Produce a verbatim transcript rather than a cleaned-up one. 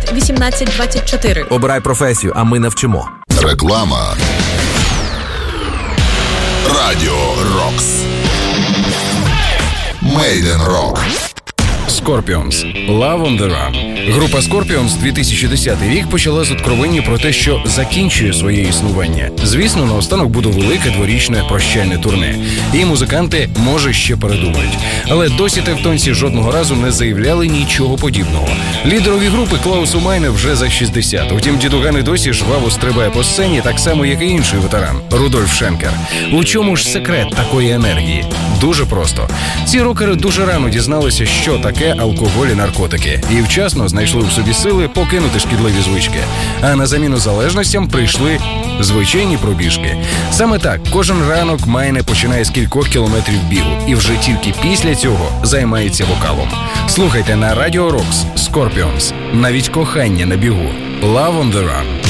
вісімнадцять двадцять чотири. Обирай професію, а ми навчимо. Реклама. Радіо Рокс. Made in Rock. Scorpions. Love on the Run. Група Scorpions дві тисячі десятий рік почала з откровення про те, що закінчує своє існування. Звісно, наостанок буде велике дворічне прощальне турне. І музиканти, може, ще передумають. Але досі тевтонці жодного разу не заявляли нічого подібного. Лідерові групи Клаусу Майне вже за шістдесят. Утім, дідуган і досі жваво стрибає по сцені, так само, як і інший ветеран – Рудольф Шенкер. У чому ж секрет такої енергії? Дуже просто. Ці рокери дуже рано дізналися, що таке алкоголь і наркотики, і вчасно знайшли в собі сили покинути шкідливі звички. А на заміну залежностям прийшли звичайні пробіжки. Саме так, кожен ранок Майне починає з кількох кілометрів бігу, і вже тільки після цього займається вокалом. Слухайте на Радіо Рокс Scorpions. Навіть кохання на бігу. Love on the Run.